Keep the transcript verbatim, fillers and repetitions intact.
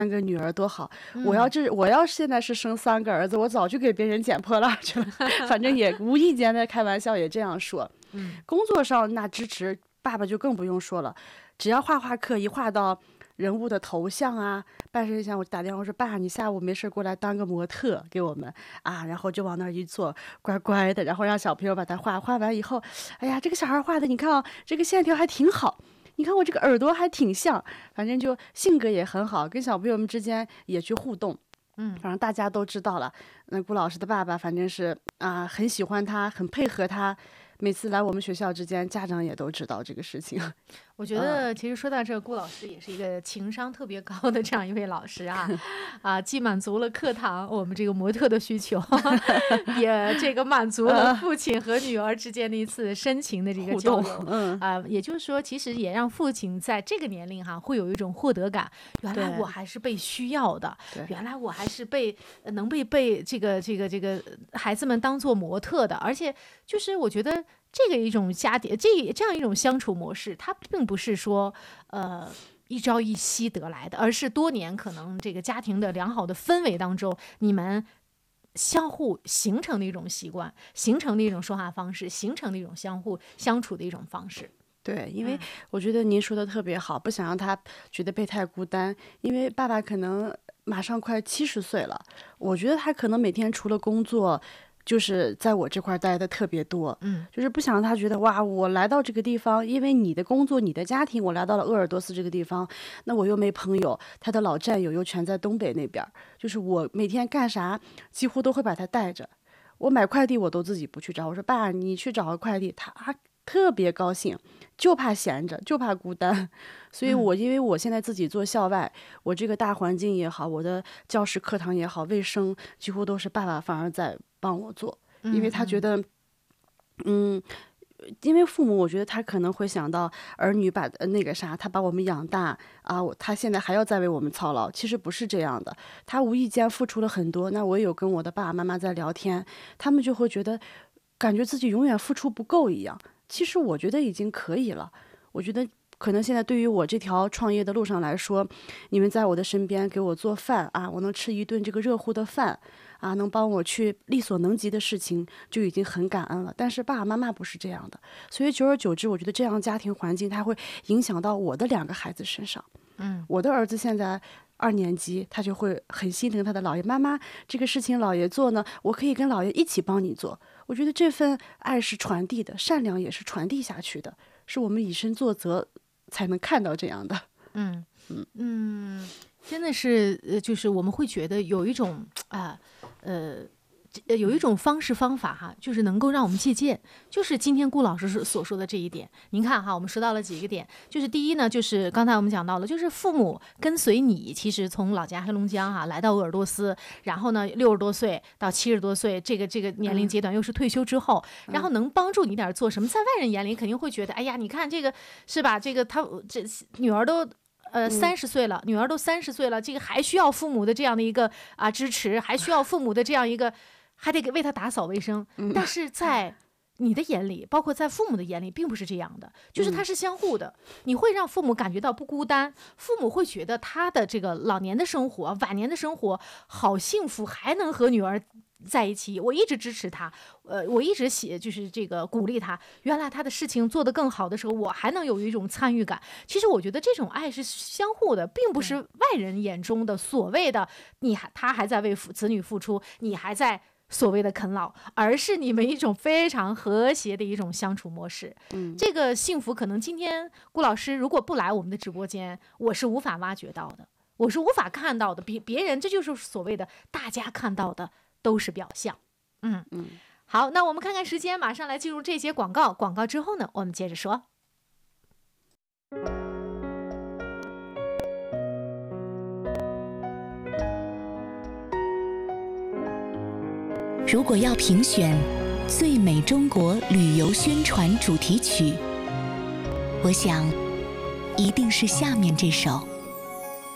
三个女儿多好， 嗯我要这我要现在是生三个儿子，我早就给别人捡破烂去了。反正也无意间的开玩笑也这样说。 嗯工作上那支持，爸爸就更不用说了，只要画画课一画到人物的头像啊、半身像，我打电话说爸，你下午没事过来当个模特给我们啊，然后就往那儿一坐，乖乖的，然后让小朋友把它画，画完以后，哎呀，这个小孩画的，你看啊，这个线条还挺好。你看我这个耳朵还挺像，反正就性格也很好，跟小朋友们之间也去互动。 嗯反正大家都知道了，那顾老师的爸爸反正是啊、很喜欢他，很配合他。每次来我们学校之间，家长也都知道这个事情。 我觉得其实说到这，顾老师也是一个情商特别高的这样一位老师啊，啊，既满足了课堂我们这个模特的需求，也这个满足了父亲和女儿之间的一次深情的这个互动交流。 嗯啊、也就是说，其实也让父亲在这个年龄哈，会有一种获得感。原来对我还是被需要的， 对原来我还是被呃能被被这个这个这个孩子们当做模特的，而且就是我觉得这个一种家庭这这样一种相处模式，它并不是说呃。一朝一夕得来的，而是多年可能这个家庭的良好的氛围当中，你们相互形成的一种习惯，形成的一种说话方式，形成的一种相互相处的一种方式。 对，因为嗯我觉得您说的特别好，不想让他觉得被太孤单。因为爸爸可能马上快七十岁了，我觉得他可能每天除了工作，就是在我这块儿待的特别多。 嗯就是不想让他觉得哇，我来到这个地方，因为你的工作、你的家庭，我来到了鄂尔多斯这个地方，那我又没朋友，他的老战友又全在东北那边儿，就是我每天干啥，几乎都会把他带着。我买快递我都自己不去找，我说爸，你去找个快递，他特别高兴，就怕闲着，就怕孤单。所以我因为我现在自己做校外，我这个大环境也好，我的教室课堂也好，卫生几乎都是爸爸反而在帮我做，因为他觉得，嗯。因为父母，我觉得他可能会想到儿女把呃那个啥，他把我们养大啊，我他现在还要再为我们操劳，其实不是这样的。他无意间付出了很多，那我也有跟我的爸爸妈妈在聊天，他们就会觉得，感觉自己永远付出不够一样。其实我觉得已经可以了，我觉得。可能现在对于我这条创业的路上来说，你们在我的身边给我做饭啊，我能吃一顿这个热乎的饭啊，能帮我去力所能及的事情，就已经很感恩了。但是爸爸妈妈不是这样的，所以久而久之，我觉得这样家庭环境它会影响到我的两个孩子身上。 嗯， 我的儿子现在二年级，他就会很心疼他的姥爷妈妈，这个事情姥爷做呢，我可以跟姥爷一起帮你做。我觉得这份爱是传递的，善良也是传递下去的，是我们以身作则才能看到这样的。 嗯嗯嗯，真的是呃，就是我们会觉得有一种啊呃。呃，有一种方式方法哈，就是能够让我们借鉴，就是今天顾老师所说的这一点。您看哈，我们说到了几个点，就是第一呢，就是刚才我们讲到了，就是父母跟随你，其实从老家黑龙江哈来到鄂尔多斯，然后呢六十多岁到七十多岁这个这个年龄阶段，又是退休之后，嗯、然后能帮助你点做什么，在外人眼里肯定会觉得，哎呀，你看这个是吧？这个他这女儿都。呃，三十岁了，嗯、女儿都三十岁了，这个还需要父母的这样的一个啊支持，还需要父母的这样一个，还得给为他打扫卫生。嗯、但是在你的眼里，包括在父母的眼里，并不是这样的，就是它是相互的。嗯、你会让父母感觉到不孤单，父母会觉得他的这个老年的生活、晚年的生活好幸福，还能和女儿在一起。我一直支持他，呃，我一直写就是这个鼓励他。原来他的事情做得更好的时候，我还能有一种参与感。其实我觉得这种爱是相互的，并不是外人眼中的所谓的你还他还在为子女付出，你还在所谓的啃老，而是你们一种非常和谐的一种相处模式。嗯，这个幸福可能今天顾老师如果不来我们的直播间，我是无法挖掘到的，我是无法看到的。别别人这就是所谓的大家看到的都是表象。嗯嗯，好，那我们看看时间，马上来进入这节广告。广告之后呢，我们接着说。 如果要评选最美中国旅游宣传主题曲，我想一定是下面这首。